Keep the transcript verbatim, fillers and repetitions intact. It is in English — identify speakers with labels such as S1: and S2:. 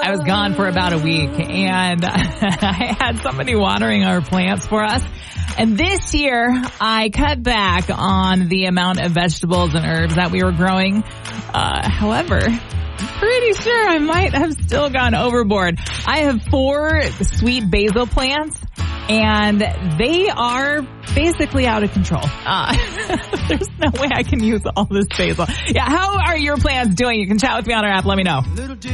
S1: I was gone for about a week, and I had somebody watering our plants for us. And this year, I cut back on the amount of vegetables and herbs that we were growing. Uh, however, I'm pretty sure I might have still gone overboard. I have four sweet basil plants, and they are basically out of control. Uh, there's no way I can use all this basil. Yeah, how are your plants doing? You can chat with me on our app. Let me know.